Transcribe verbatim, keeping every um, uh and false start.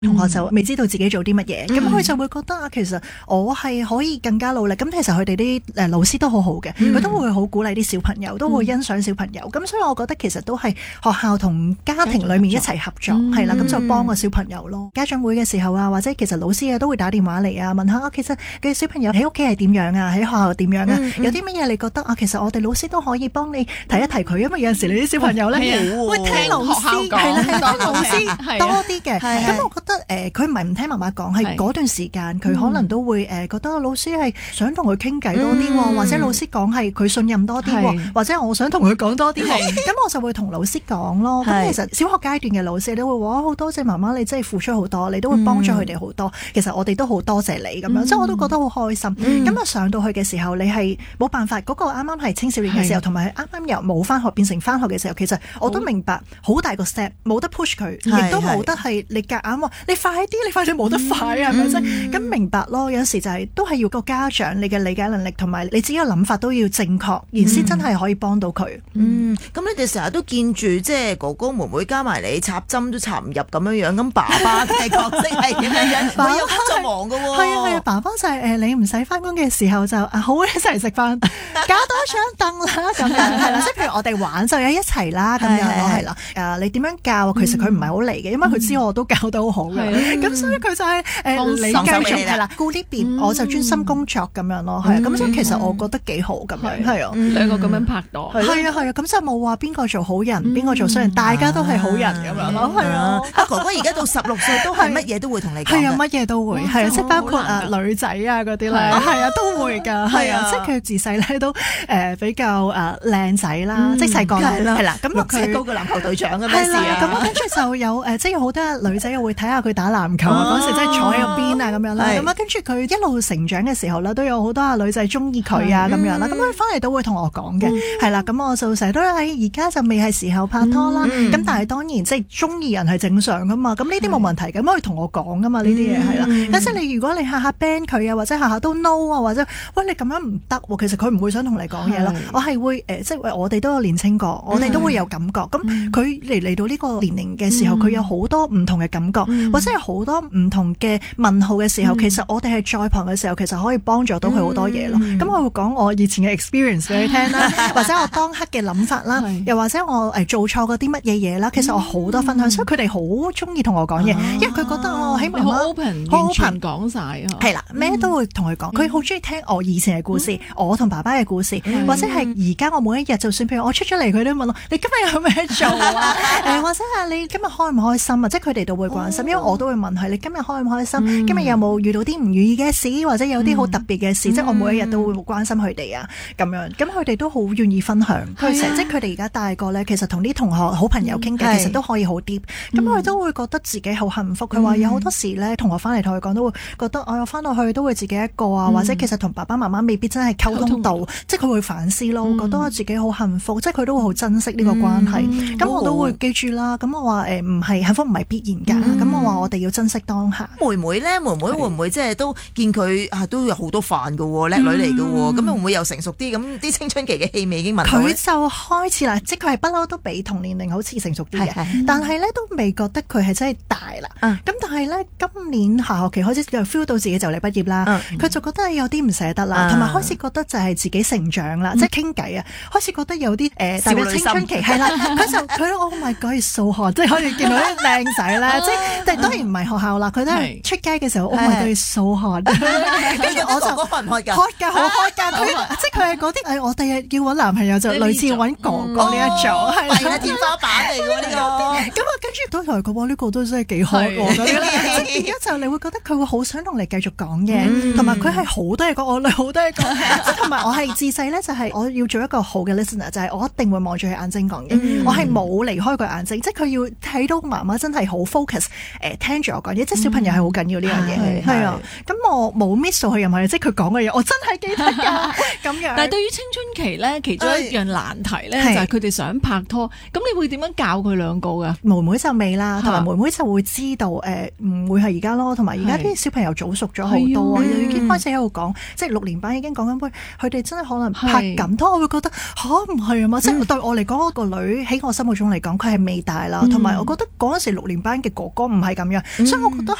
同學就未知道自己做啲乜嘢，咁佢、嗯、就會覺得啊，其實我係可以更加努力。咁其實佢哋啲誒老師都好好嘅，佢、嗯、都會好鼓勵啲小朋友，都會欣賞小朋友。咁、嗯、所以我覺得其實都係學校同家庭裏面一齊合作，係啦，咁就幫個小朋友咯。家長會嘅時候啊，或者其實老師啊都會打電話嚟啊，問下啊，其實嘅小朋友喺屋企係點樣啊，喺學校點樣啊，嗯嗯、有啲乜嘢你覺得啊，其實我哋老師都可以幫你提一提佢，因為有陣時你啲小朋友咧、嗯、會聽老師係啦，聽老師多啲嘅。咁我覺得誒，佢唔係唔聽媽媽講，係嗰段時間佢可能都會誒覺得老師係想同佢傾偈多啲，嗯、或者老師講係佢信任多啲，或者我想同佢講多啲，咁我就會同老師講咯。咁其實小學階段嘅老師都會話好多謝媽媽，你真係付出好多，你都會幫助佢哋好多。嗯、其實我哋都好多謝你咁樣，即係、嗯、我都覺得好開心。咁啊、嗯、上到去嘅時候，你係冇辦法，嗰、嗰個啱啱係青少年嘅時候，同埋啱啱由冇翻學變成翻學嘅時候，其實我都明白好大個 step， 冇得 push 佢，亦都冇得係你夾硬話你快啲，你快啲冇得快啊，係咪先？咁明白咯，有時就係、是、都係要個家長你嘅理解能力同埋你自己嘅諗法都要正確，然先真係可以幫到佢。 嗯，咁、嗯、你哋成日都見住即係哥哥妹妹加埋你插針都插唔入咁樣樣，咁爸爸嘅角色係點樣？爸爸有工作忙㗎喎。係啊係啊，爸爸就係、是、誒、呃、你唔使翻工嘅時候就啊好一齊食飯，搞多張凳啦咁樣係啦，即係譬如我哋玩就有一齊啦咁樣咯係啦。誒你點樣教？其實佢唔係好嚟嘅，因為佢知我都教得好好嘅，咁、嗯、所以佢就係、是、誒、呃、你繼續係啦，顧呢邊、嗯、我就專心工作咁樣咯，係啊，咁所以其實我覺得幾好咁樣，係啊， 兩個咁樣拍檔， 係啊係啊，咁就冇話邊個做好人，邊個做衰人，大家都係好人咁樣咯，係啊。 阿哥哥而家到十六歲都係乜嘢都會同你講， 係啊，乜嘢都會，係啊，即係包括啊女仔啊嗰啲咧，係啊都會㗎，係啊，即係佢自細咧都誒比較誒靚仔啦，即係細個係啦，咁佢高過籃球隊長嘅咩事啊？ 咁跟住就有誒，即係有好多女仔又會睇下佢打籃球啊，嗰時真係坐喺個邊啊咁樣啦，咁啊跟住佢一路成長嘅時候咧，都有好多啊女仔中意佢啊咁樣啦，咁佢翻嚟都會同我講嘅，係啦，咁我就成日都喺而家就未係時候拍拖啦，咁但係當然即係中意人係正常噶嘛，咁呢啲冇問題嘅，咁可以同我講噶嘛，呢啲嘢係啦，咁即係你如果你下下 ban 佢啊，或者下下都 no 啊，或者喂你咁樣唔得喎，其實佢唔會想同你講嘢咯，我係會誒即係我哋都有年青過，我哋都會有感覺，咁佢嚟嚟到呢個年齡嘅時候，佢有好多唔同嘅感覺，或者係好多唔同嘅問號嘅時候，其實我哋係在旁嘅時候，其實可以幫助到佢好多嘢咯。咁我會講我以前嘅 experience 俾你聽啦，或者我當刻嘅諗法啦，又或者我誒做錯過啲乜嘢嘢啦，其實我好多分享，所以佢哋好中意同我講嘢，因為佢覺得我起碼好 open，好 open 講晒啊， 係啦，咩都會同佢講，佢好中意聽我以前嘅故事，我同爸爸嘅故事，或者係而家我每一日，就算譬如我出咗嚟，佢都問我你今日有咩做啊？誒或者係你今日開唔開心啊？即係佢哋都會關心，因為我都會問佢你今日開唔開心？今日有冇遇到啲唔如意嘅事，或者有啲好特別嘅事？即係我每一日都會關心佢哋啊，咁樣，咁佢哋都好願意分享。佢成即係佢哋而家大個咧，其實同啲同學好朋友傾偈，其實都可以好 deep。咁佢都會覺得自己好幸福。佢話有好多時咧，同學翻嚟同佢講都會覺得，我又翻到去都會自己一個啊，或者其實同爸爸媽媽未必真係溝通到，即係佢會反思咯，覺得自己好幸福，即係佢都會好珍惜呢個關係。咁我都會記住啦。咁我話誒唔係幸福唔係必然㗎。咁我話我哋要珍惜當下。 妹妹咧，妹妹會唔會即係都見佢啊都有好多飯㗎喎，叻女嚟㗎喎。咁會唔會又成熟啲？咁啲青春期嘅氣味已經聞到咧。 佢就開始啦，即係佢係不嬲都比同年齡好似成熟啲嘅，但係咧都未覺得佢係真係大啦。咁但係咧今年下學期開始就 feel 到自己就嚟畢業啦，佢就覺得有啲唔捨得啦，同埋開始覺得就係自己成長啦，即係傾偈啊，開始覺得有啲誒特別青春期係啦，佢就佢 Oh my God 數學，即係可以見到啲靚仔咧，即係但係當然唔係學校啦，佢都係出街嘅時候 Oh my God 數學，跟住我就開㗎，開㗎，好開㗎，即係佢係嗰啲誒，我第日要揾男朋友就類似揾哥哥呢一種，係啦，天花板嚟㗎呢個， 咁啊跟住都同佢講話呢個都真係幾開㗎，即係變咗就你會覺得佢會好想同你繼續講嘢，同埋佢係好多嘢講，我哋好多嘢講，即係同埋我係自細咧就係我要做一個好嘅 listener，就係我一定會望住佢眼睛講嘢，我係冇離開佢眼睛，即係佢要睇到媽媽真係好 focus 誒聽住我講嘢，即係小朋友係好緊要呢樣嘢，係啊，咁我冇 miss 到佢任何嘢，即係佢講嘅嘢我真係記得㗎，咁樣。 但係對於青春期咧，其中一樣難題咧就係佢哋想拍拖，咁你會點樣教佢兩個㗎？ 妹妹就未啦，同埋妹妹就會知道誒唔會係而家咯，同埋而家啲小朋友早熟咗好多啊，已經開始喺度講，即係六年班已經講緊，喂，佢哋真係可能拍緊拖，我會覺得吓唔係啊嘛，即係對我嚟講，個女喺我心目中嚟講，佢係未大啦，同埋我覺得嗰陣時六年班嘅哥哥唔係係咁樣，所以我覺得